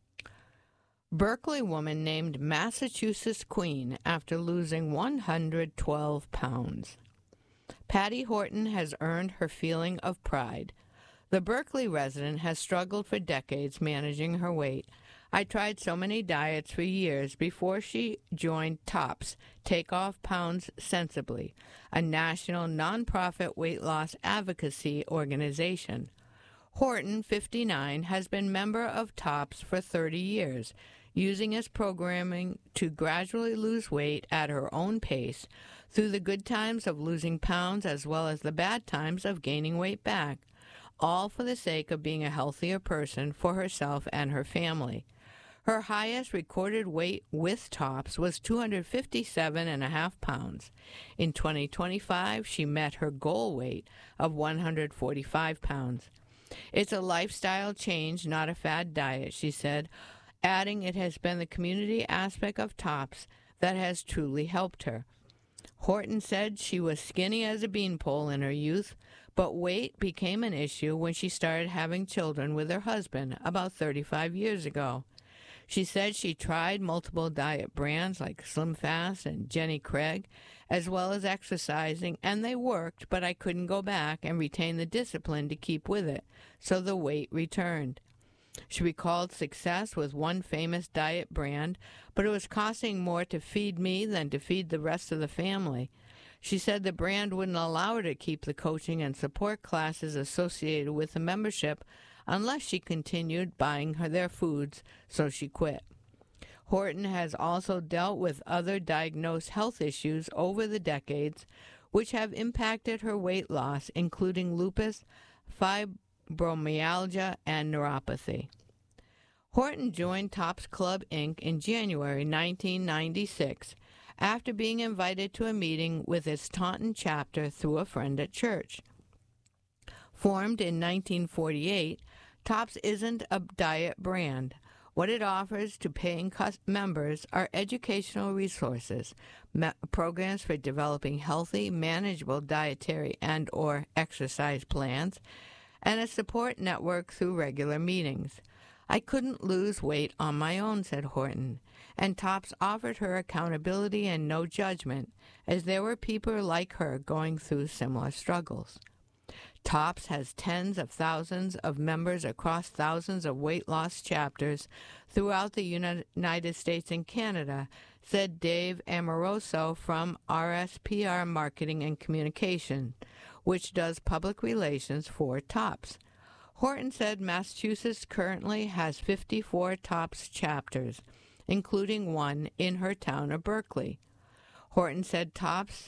Berkeley woman named Massachusetts Queen after losing one hundred twelve pounds. Patty Horton has earned her feeling of pride. The Berkeley resident has struggled for decades managing her weight. "I tried so many diets for years before she joined TOPS, Take Off Pounds Sensibly, a national nonprofit weight loss advocacy organization. Horton, fifty-nine, has been member of TOPS for thirty years, using its programming to gradually lose weight at her own pace through the good times of losing pounds as well as the bad times of gaining weight back, all for the sake of being a healthier person for herself and her family. Her highest recorded weight with TOPS was two hundred fifty-seven and a half pounds. In twenty twenty-five, she met her goal weight of one hundred forty-five pounds. "It's a lifestyle change, not a fad diet," she said, adding it has been the community aspect of TOPS that has truly helped her. Horton said she was skinny as a beanpole in her youth, but weight became an issue when she started having children with her husband about thirty-five years ago. She said she tried multiple diet brands like Slim Fast and Jenny Craig, as well as exercising, and they worked, but I couldn't go back and retain the discipline to keep with it, so the weight returned. She recalled success with one famous diet brand, but it was costing more to feed me than to feed the rest of the family. She said the brand wouldn't allow her to keep the coaching and support classes associated with the membership unless she continued buying her their foods, so she quit. Horton has also dealt with other diagnosed health issues over the decades which have impacted her weight loss, including lupus, fibromyalgia, and neuropathy. Horton joined Tops Club, Incorporated in January nineteen ninety-six after being invited to a meeting with its Taunton chapter through a friend at church. Formed in nineteen forty-eight, Tops isn't a diet brand. What it offers to paying members are educational resources, me- programs for developing healthy, manageable dietary and or exercise plans, and a support network through regular meetings. I couldn't lose weight on my own, said Horton, and Tops offered her accountability and no judgment, as there were people like her going through similar struggles. Tops has tens of thousands of members across thousands of weight loss chapters throughout the United States and Canada, said Dave Amoroso from R S P R Marketing and Communication, which does public relations for Tops. Horton said Massachusetts currently has fifty-four Tops chapters, including one in her town of Berkeley. Horton said Tops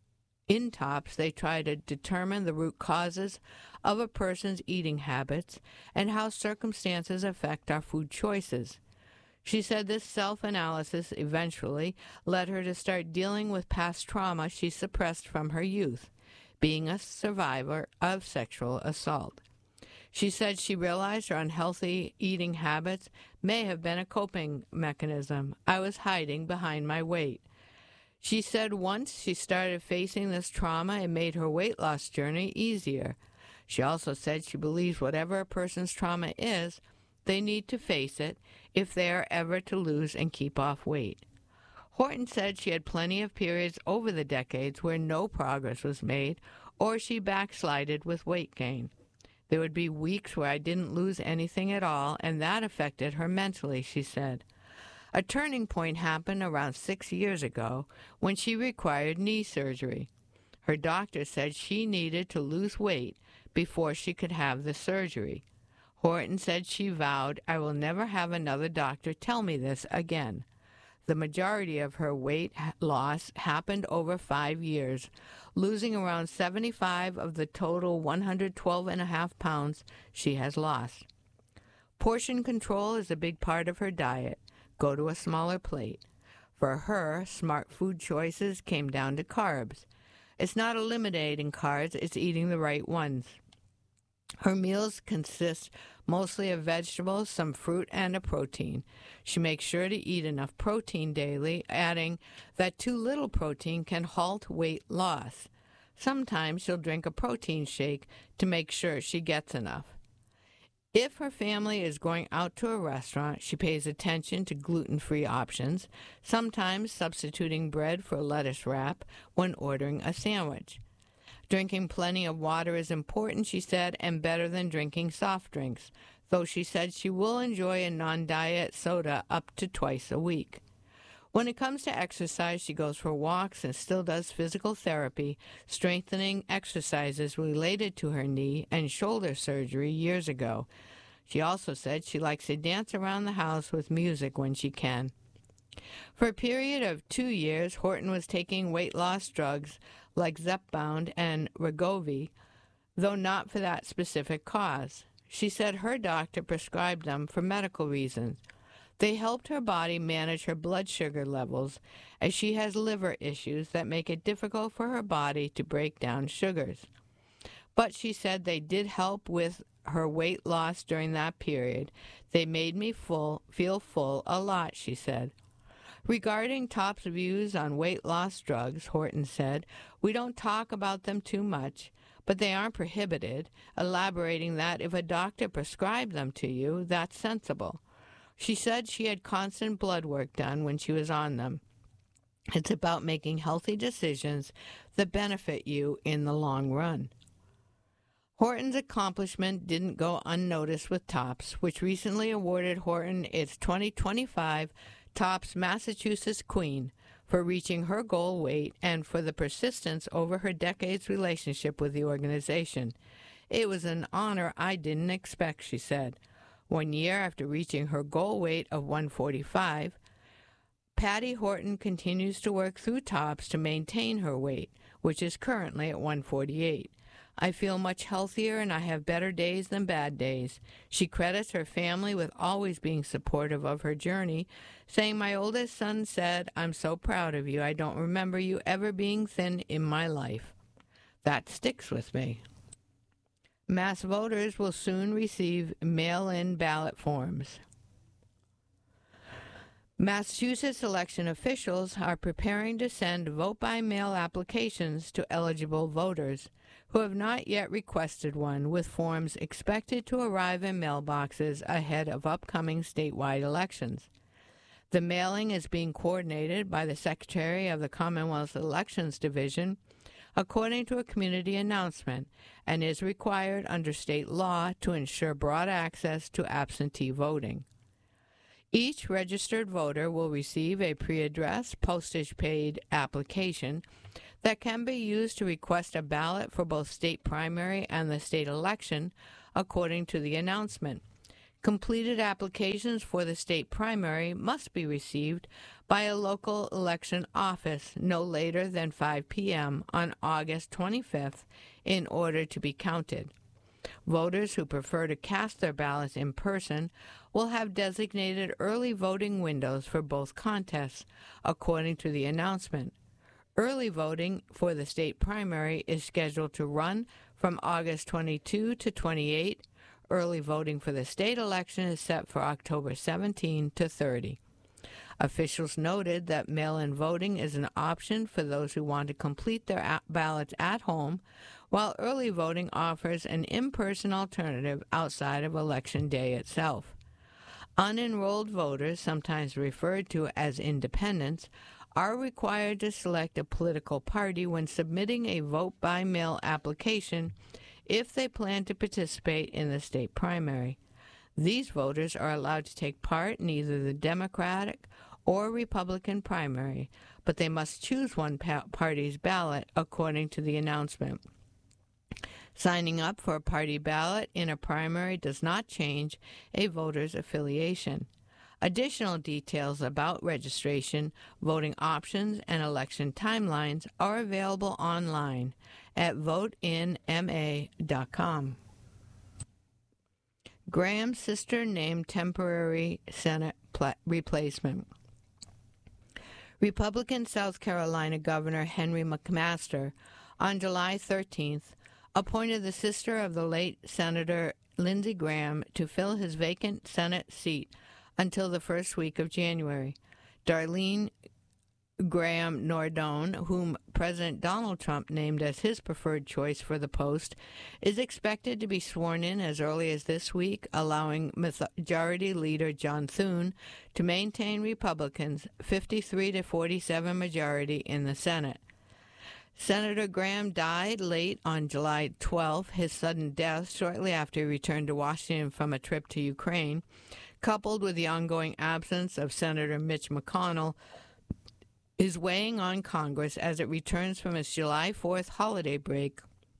In Tops, they try to determine the root causes of a person's eating habits and how circumstances affect our food choices. She said this self-analysis eventually led her to start dealing with past trauma she suppressed from her youth, being a survivor of sexual assault. She said she realized her unhealthy eating habits may have been a coping mechanism. I was hiding behind my weight. She said once she started facing this trauma, it made her weight loss journey easier. She also said she believes whatever a person's trauma is, they need to face it if they are ever to lose and keep off weight. Horton said she had plenty of periods over the decades where no progress was made or she backslided with weight gain. There would be weeks where I didn't lose anything at all, and that affected her mentally, she said. A turning point happened around six years ago when she required knee surgery. Her doctor said she needed to lose weight before she could have the surgery. Horton said she vowed, I will never have another doctor tell me this again. The majority of her weight loss happened over five years, losing around seventy-five of the total one hundred twelve and a half pounds she has lost. Portion control is a big part of her diet. Go to a smaller plate. For her, smart food choices came down to carbs. It's not eliminating carbs, it's eating the right ones. Her meals consist mostly of vegetables, some fruit, and a protein. She makes sure to eat enough protein daily, adding that too little protein can halt weight loss. Sometimes she'll drink a protein shake to make sure she gets enough. If her family is going out to a restaurant, she pays attention to gluten-free options, sometimes substituting bread for lettuce wrap when ordering a sandwich. Drinking plenty of water is important, she said, and better than drinking soft drinks, though she said she will enjoy a non-diet soda up to twice a week. When it comes to exercise, she goes for walks and still does physical therapy, strengthening exercises related to her knee and shoulder surgery years ago. She also said she likes to dance around the house with music when she can. For a period of two years, Horton was taking weight loss drugs like Zepbound and Wegovy, though not for that specific cause. She said her doctor prescribed them for medical reasons. They helped her body manage her blood sugar levels, as she has liver issues that make it difficult for her body to break down sugars. But she said they did help with her weight loss during that period. They made me full, feel full a lot, she said. Regarding Tops' views on weight loss drugs, Horton said, we don't talk about them too much, but they aren't prohibited, elaborating that if a doctor prescribed them to you, that's sensible. She said she had constant blood work done when she was on them. It's about making healthy decisions that benefit you in the long run. Horton's accomplishment didn't go unnoticed with Tops, which recently awarded Horton its twenty twenty-five Tops Massachusetts Queen for reaching her goal weight and for the persistence over her decades relationship with the organization. It was an honor I didn't expect, she said. One year after reaching her goal weight of one forty-five, Patty Horton continues to work through TOPS to maintain her weight, which is currently at one forty-eight. I feel much healthier and I have better days than bad days. She credits her family with always being supportive of her journey, saying, "My oldest son said, 'I'm so proud of you. I don't remember you ever being thin in my life.' That sticks with me." Mass voters will soon receive mail-in ballot forms. Massachusetts election officials are preparing to send vote-by-mail applications to eligible voters who have not yet requested one, with forms expected to arrive in mailboxes ahead of upcoming statewide elections. The mailing is being coordinated by the Secretary of the Commonwealth Elections Division, according to a community announcement, and is required under state law to ensure broad access to absentee voting. Each registered voter will receive a pre-addressed, postage-paid application that can be used to request a ballot for both state primary and the state election, according to the announcement. Completed applications for the state primary must be received by a local election office no later than five p.m. on August twenty-fifth in order to be counted. Voters who prefer to cast their ballots in person will have designated early voting windows for both contests, according to the announcement. Early voting for the state primary is scheduled to run from August twenty-second to twenty-eighth. Early voting for the state election is set for October seventeenth to thirtieth. Officials noted that mail-in voting is an option for those who want to complete their ballots at home, while early voting offers an in-person alternative outside of Election Day itself. Unenrolled voters, sometimes referred to as independents, are required to select a political party when submitting a vote-by-mail application if they plan to participate in the state primary. These voters are allowed to take part in either the Democratic or Republican primary, but they must choose one pa- party's ballot, according to the announcement. Signing up for a party ballot in a primary does not change a voter's affiliation. Additional details about registration, voting options, and election timelines are available online at vote in m a dot com. Graham's sister named temporary Senate pla- replacement. Republican South Carolina Governor Henry McMaster, on July thirteenth, appointed the sister of the late Senator Lindsey Graham to fill his vacant Senate seat until the first week of January. Darlene Graham Nordone, whom President Donald Trump named as his preferred choice for the post, is expected to be sworn in as early as this week, allowing Majority Leader John Thune to maintain Republicans' fifty-three to forty-seven majority in the Senate. Senator Graham died late on July twelfth. His sudden death, shortly after he returned to Washington from a trip to Ukraine, coupled with the ongoing absence of Senator Mitch McConnell, is weighing on Congress as it returns from its July fourth holiday break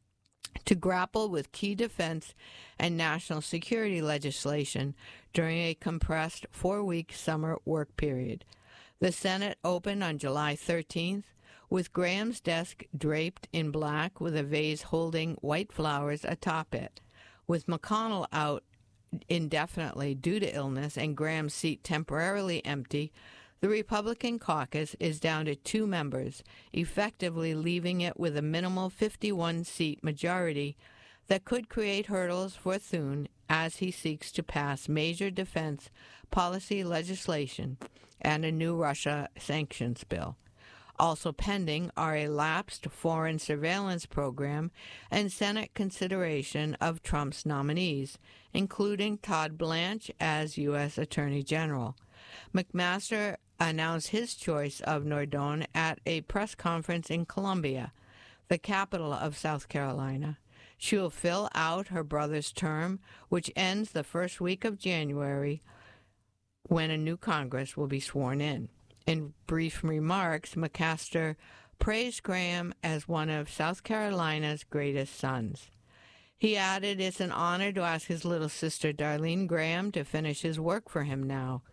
to grapple with key defense and national security legislation during a compressed four-week summer work period. The Senate opened on July thirteenth, with Graham's desk draped in black with a vase holding white flowers atop it. With McConnell out indefinitely due to illness and Graham's seat temporarily empty, the Republican caucus is down to two members, effectively leaving it with a minimal fifty-one seat majority that could create hurdles for Thune as he seeks to pass major defense policy legislation and a new Russia sanctions bill. Also pending are a lapsed foreign surveillance program and Senate consideration of Trump's nominees, including Todd Blanche as U S Attorney General. McMaster announced his choice of Nordone at a press conference in Columbia, the capital of South Carolina. She will fill out her brother's term, which ends the first week of January, when a new Congress will be sworn in. In brief remarks, McMaster praised Graham as one of South Carolina's greatest sons. He added, "It's an honor to ask his little sister Darlene Graham to finish his work for him now.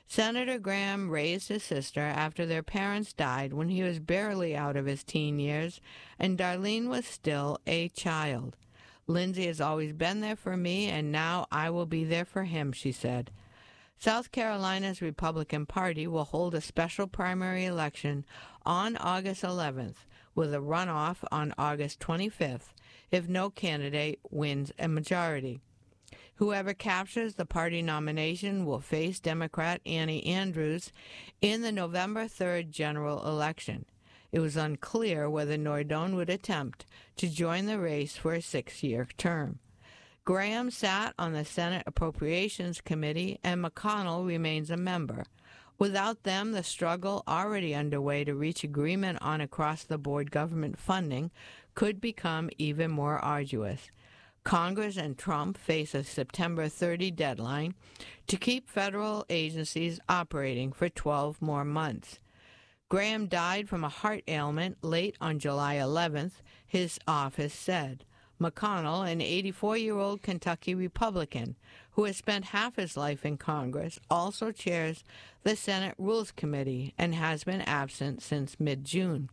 Senator Graham raised his sister after their parents died when he was barely out of his teen years, and Darlene was still a child. Lindsay has always been there for me, and now I will be there for him, she said. South Carolina's Republican Party will hold a special primary election on August eleventh, with a runoff on August twenty-fifth, if no candidate wins a majority. Whoever captures the party nomination will face Democrat Annie Andrews in the November third general election. It was unclear whether Nordone would attempt to join the race for a six-year term. Graham sat on the Senate Appropriations Committee, and McConnell remains a member. Without them, the struggle already underway to reach agreement on across-the-board government funding could become even more arduous. Congress and Trump face a September thirtieth deadline to keep federal agencies operating for twelve more months. Graham died from a heart ailment late on July eleventh, his office said. McConnell, an eighty-four-year-old Kentucky Republican who has spent half his life in Congress, also chairs the Senate Rules Committee and has been absent since mid-June.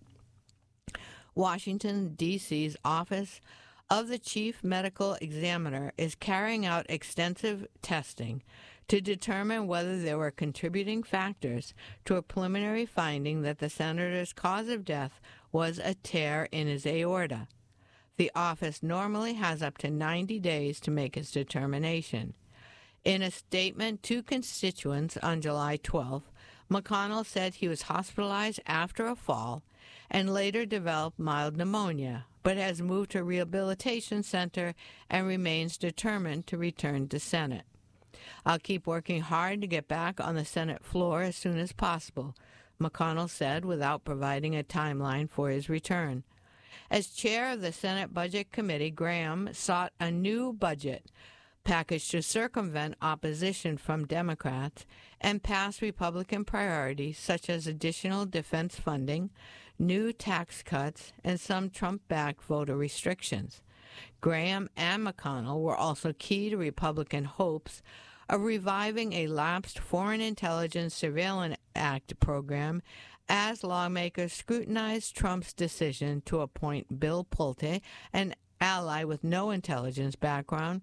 Washington, D C's Office of the Chief Medical Examiner is carrying out extensive testing to determine whether there were contributing factors to a preliminary finding that the senator's cause of death was a tear in his aorta. The office normally has up to ninety days to make its determination. In a statement to constituents on July twelfth, McConnell said he was hospitalized after a fall and later developed mild pneumonia, but has moved to a rehabilitation center and remains determined to return to Senate. I'll keep working hard to get back on the Senate floor as soon as possible, McConnell said without providing a timeline for his return. As chair of the Senate Budget Committee, Graham sought a new budget package to circumvent opposition from Democrats and pass Republican priorities such as additional defense funding, new tax cuts, and some Trump-backed voter restrictions. Graham and McConnell were also key to Republican hopes of reviving a lapsed Foreign Intelligence Surveillance Act program as lawmakers scrutinized Trump's decision to appoint Bill Pulte, an ally with no intelligence background,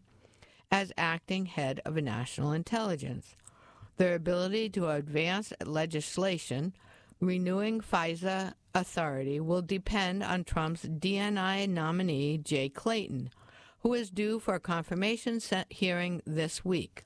as acting head of national intelligence. Their ability to advance legislation renewing FISA authority will depend on Trump's D N I nominee, Jay Clayton, who is due for a confirmation hearing this week.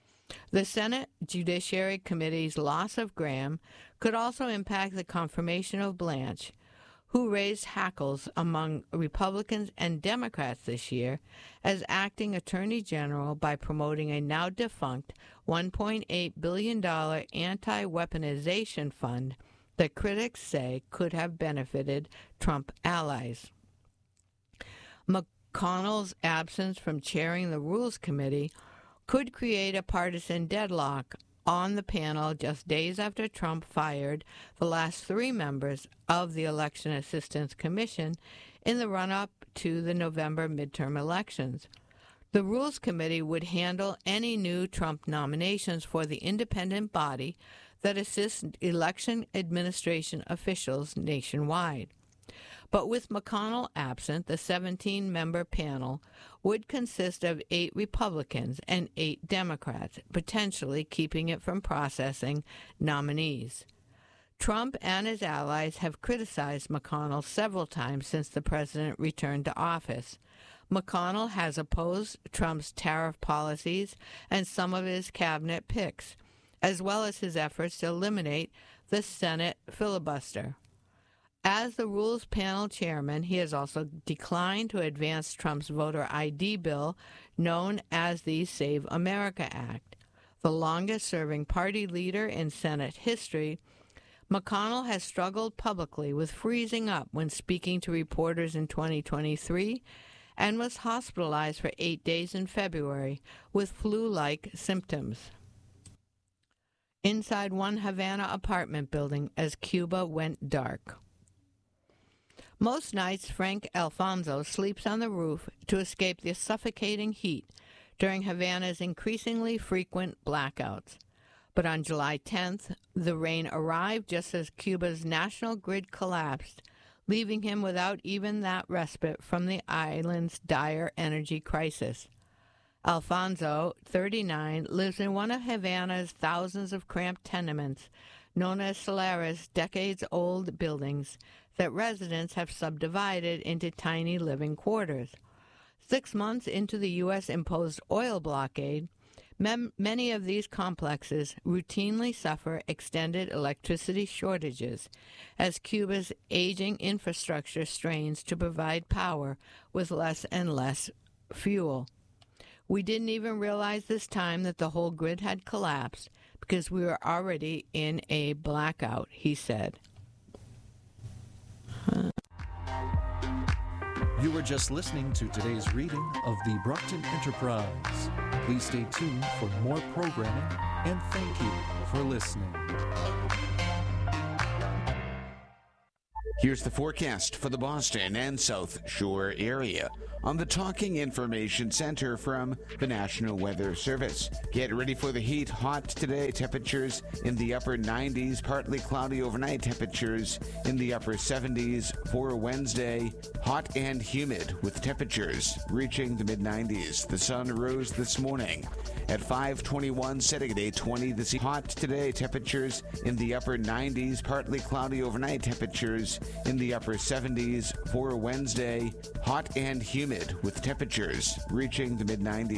The Senate Judiciary Committee's loss of Graham could also impact the confirmation of Blanche, who raised hackles among Republicans and Democrats this year as acting Attorney General by promoting a now-defunct one point eight billion dollars anti-weaponization fund that critics say could have benefited Trump allies. McConnell's absence from chairing the Rules Committee could create a partisan deadlock on the panel just days after Trump fired the last three members of the Election Assistance Commission in the run-up to the November midterm elections. The Rules Committee would handle any new Trump nominations for the independent body that assists election administration officials nationwide. But with McConnell absent, the seventeen-member panel would consist of eight Republicans and eight Democrats, potentially keeping it from processing nominees. Trump and his allies have criticized McConnell several times since the president returned to office. McConnell has opposed Trump's tariff policies and some of his cabinet picks, as well as his efforts to eliminate the Senate filibuster. As the Rules Panel chairman, he has also declined to advance Trump's voter I D bill, known as the Save America Act. The longest-serving party leader in Senate history, McConnell has struggled publicly with freezing up when speaking to reporters in twenty twenty-three and was hospitalized for eight days in February with flu-like symptoms. Inside one Havana apartment building as Cuba went dark. Most nights, Frank Alfonso sleeps on the roof to escape the suffocating heat during Havana's increasingly frequent blackouts. But on July tenth, the rain arrived just as Cuba's national grid collapsed, leaving him without even that respite from the island's dire energy crisis. Alfonso, thirty-nine, lives in one of Havana's thousands of cramped tenements, known as Solares, decades-old buildings that residents have subdivided into tiny living quarters. Six months into the U S imposed oil blockade, mem- many of these complexes routinely suffer extended electricity shortages as Cuba's aging infrastructure strains to provide power with less and less fuel. We didn't even realize this time that the whole grid had collapsed because we were already in a blackout, he said. Huh. You were just listening to today's reading of the Brockton Enterprise. Please stay tuned for more programming, and thank you for listening. Here's the forecast for the Boston and South Shore area on the Talking Information Center from the National Weather Service. Get ready for the heat. Hot today, temperatures in the upper nineties, partly cloudy overnight, temperatures in the upper seventies for Wednesday. Hot and humid with temperatures reaching the mid nineties. The sun rose this morning at five twenty-one, setting at eight twenty this evening. Hot today, temperatures in the upper nineties, partly cloudy overnight, temperatures in the upper seventies for Wednesday. Hot and humid with temperatures reaching the mid nineties.